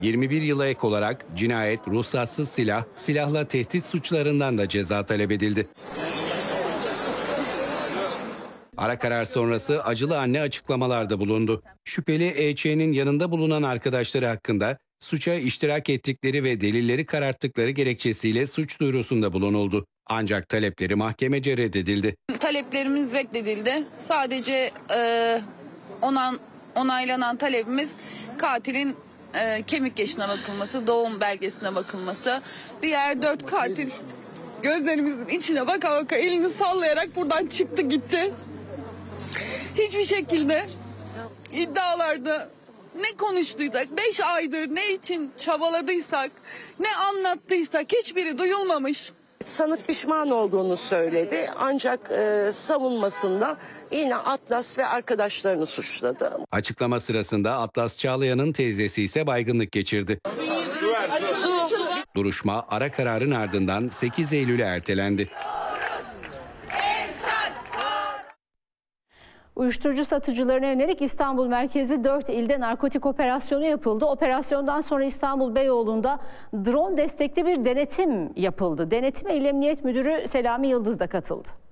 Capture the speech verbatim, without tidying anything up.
yirmi bir yıla ek olarak cinayet, ruhsatsız silah, silahla tehdit suçlarından da ceza talep edildi. Ara karar sonrası acılı anne açıklamalarda bulundu. Şüpheli E Ç'nin yanında bulunan arkadaşları hakkında suça iştirak ettikleri ve delilleri kararttıkları gerekçesiyle suç duyurusunda bulunuldu. Ancak talepleri mahkemece reddedildi. Taleplerimiz reddedildi. Sadece e, onan, onaylanan talebimiz katilin e, kemik yaşına bakılması, doğum belgesine bakılması. Diğer dört katil gözlerimizin içine baka baka elini sallayarak buradan çıktı gitti. Hiçbir şekilde iddialarda ne konuştuysak, beş aydır ne için çabaladıysak, ne anlattıysak hiçbiri duyulmamış. Sanık pişman olduğunu söyledi ancak e, savunmasında yine Atlas ve arkadaşlarını suçladı. Açıklama sırasında Atlas Çağlayan'ın teyzesi ise baygınlık geçirdi. Duruşma ara kararın ardından sekiz Eylül'e ertelendi. Uyuşturucu satıcılarına yönelik İstanbul merkezli dört ilde narkotik operasyonu yapıldı. Operasyondan sonra İstanbul Beyoğlu'nda drone destekli bir denetim yapıldı. Denetime İl Emniyet Müdürü Selami Yıldız da katıldı.